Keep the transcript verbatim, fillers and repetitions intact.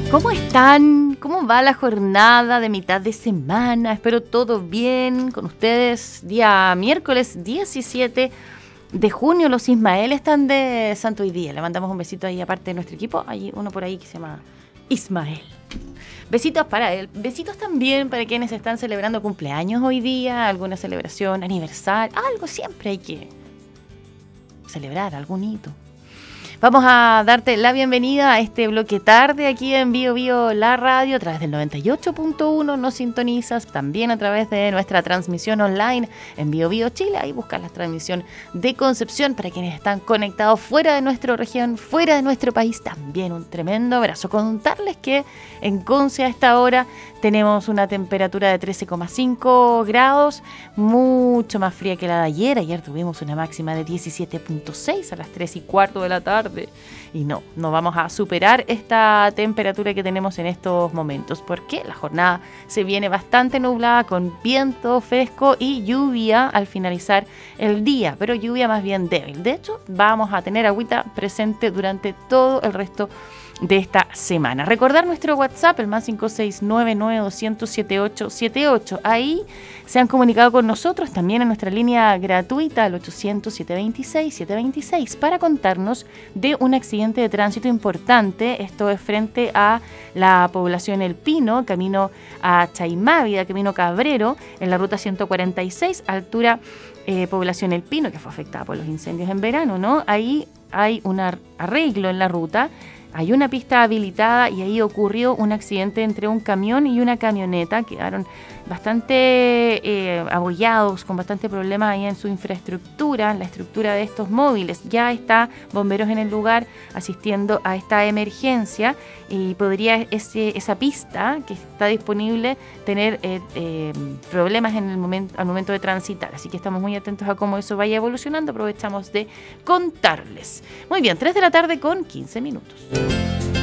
¿Cómo están? ¿Cómo va la jornada de mitad de semana? Espero todo bien con ustedes. Día miércoles diecisiete de junio. Los Ismael están de santo hoy día. Le mandamos un besito ahí aparte de nuestro equipo. Hay uno por ahí que se llama Ismael. Besitos para él. Besitos también para quienes están celebrando cumpleaños hoy día. Alguna celebración, aniversario. Algo siempre hay que celebrar, algún hito. Vamos a darte la bienvenida a este bloque tarde aquí en Bio Bio La Radio a través del noventa y ocho punto uno. Nos sintonizas también a través de nuestra transmisión online en Bio Bio Chile. Ahí buscas la transmisión de Concepción para quienes están conectados fuera de nuestra región, fuera de nuestro país. También un tremendo abrazo. Contarles que en Conce a esta hora tenemos una temperatura de trece coma cinco grados, mucho más fría que la de ayer. Ayer tuvimos una máxima de diecisiete punto seis a las tres y cuarto de la tarde. Y no, no vamos a superar esta temperatura que tenemos en estos momentos, porque la jornada se viene bastante nublada con viento fresco y lluvia al finalizar el día, pero lluvia más bien débil. De hecho, vamos a tener agüita presente durante todo el resto de esta semana. Recordar nuestro WhatsApp, el más cinco seis nueve nueve dos cero cero siete ocho siete ocho. Ahí se han comunicado con nosotros también en nuestra línea gratuita al ochocientos, setecientos veintiséis, setecientos veintiséis para contarnos de un accidente de tránsito importante. Esto es frente a la población El Pino, camino a Chaimávida, camino Cabrero, en la ruta ciento cuarenta y seis, altura eh, población El Pino, que fue afectada por los incendios en verano, ¿no? Ahí hay un arreglo en la ruta. Hay una pista habilitada y ahí ocurrió un accidente entre un camión y una camioneta. Quedaron bastante eh, abollados, con bastante problemas ahí en su infraestructura, la estructura de estos móviles. Ya está bomberos en el lugar asistiendo a esta emergencia y podría ese, esa pista que está disponible tener eh, eh, problemas en el momento, al momento de transitar. Así que estamos muy atentos a cómo eso vaya evolucionando. Aprovechamos de contarles. Muy bien, tres de la tarde con quince minutos.